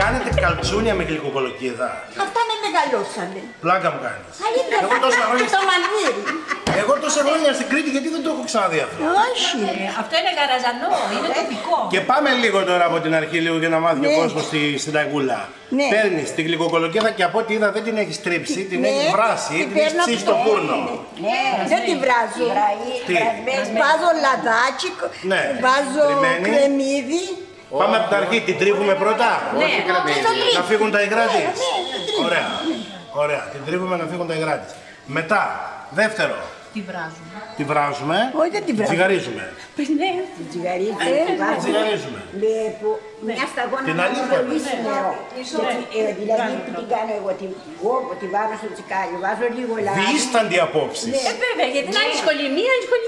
Κάνετε καλτσούνια με γλυκοκολοκύδα. Αυτά με μεγαλώσανε. Πλάκα μου κάνεις. Αλήθεια, Εγώ τόσα θα χρόνια- το μανδύρι. Εγώ τόσα χρόνια στην Κρήτη γιατί δεν το έχω ξαναδεί αυτό. Όχι. Αυτό είναι γαραζανό, είναι τοπικό. Και πάμε λίγο τώρα από την αρχή λίγο για να μάθει ο Ναι. κόσμος στην ταγκούλα. Ναι. Παίρνεις την γλυκοκολοκύδα και από ό,τι είδα δεν την έχεις τρίψει, την Ναι. έχεις βράσει, Την την έχεις παίρνω ψήσει στο από- φούρνο. Ναι, δεν τη βράζω. Τι? Βάζω λαδάκι, Ναι. βάζω Τριμμένη. κρεμμύδι. Πάμε από την αρχή, την τρίβουμε πρώτα. Ναι. Να φύγουν τα υγρά της. Ναι, Ωραία. Ωραία. Την τρίβουμε να φύγουν τα υγρά της. Μετά, δεύτερο, Τι βράζουμε. τη βράζουμε. Όχι, δεν τη βράζω. Τσιγαρίζουμε. Ναι. Την τσιγαρίζετε, Τσιγαρίζουμε. μια σταγόνα Την να αλήθεια. κολλήσει νερό. Δηλαδή που την κάνω εγώ, τη βάζω στο τσικάλι, βάζω λίγο λάδι. Διήστανται οι απόψεις. Βέβαια, γιατί να είναι σχολή, μία είναι σχολή